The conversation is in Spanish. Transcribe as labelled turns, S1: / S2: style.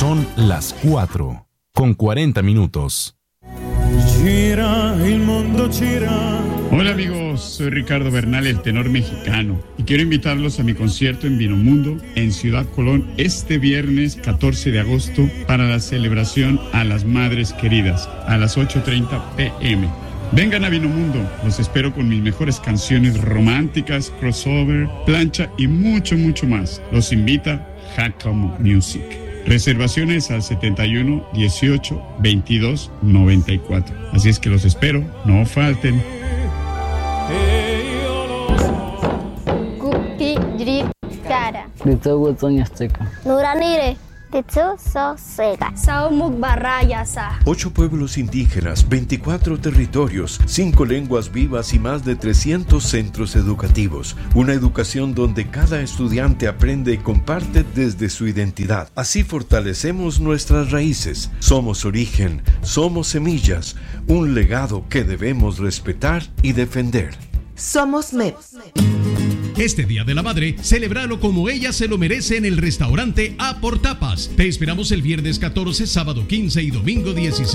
S1: Son las 4:40.
S2: Hola amigos, soy Ricardo Bernal, el tenor mexicano, y quiero invitarlos a mi concierto en Vinomundo en Ciudad Colón este viernes 14 de agosto para la celebración a las Madres Queridas a las 8:30 p.m. Vengan a Vinomundo, los espero con mis mejores canciones románticas, crossover, plancha y mucho, mucho más. Los invita Jacamo Music. Reservaciones al 71 18 22 94. Así es que los espero, no falten.
S3: Nuranire.
S4: 8 pueblos indígenas, 24 territorios, 5 lenguas vivas y más de 300 centros educativos. Una educación donde cada estudiante aprende y comparte desde su identidad. Así fortalecemos nuestras raíces. Somos origen, somos semillas, un legado que debemos respetar y defender.
S5: Somos MEP.
S6: Este Día de la Madre, celébralo como ella se lo merece en el restaurante A por Tapas. Te esperamos el viernes 14, sábado 15 y domingo 16.